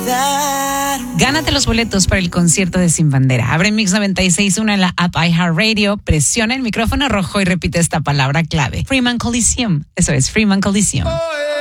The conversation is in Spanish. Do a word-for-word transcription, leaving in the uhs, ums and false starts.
Gánate los boletos para el concierto de Sin Bandera. Abre Mix noventa y seis punto uno en la app iHeartRadio, presiona el micrófono rojo y repite esta palabra clave. Freeman Coliseum. Eso es, Freeman Coliseum. Oh, yeah.